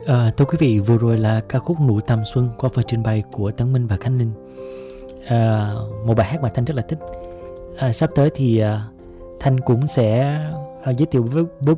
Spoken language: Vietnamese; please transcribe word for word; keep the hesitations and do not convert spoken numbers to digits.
À, thưa quý vị, vừa rồi là ca khúc Nụ Tầm Xuân qua phần trình bày của Tấn Minh và Khánh Linh. À, một bài hát mà Thanh rất là thích. À, sắp tới thì à, Thanh cũng sẽ à, giới thiệu với, với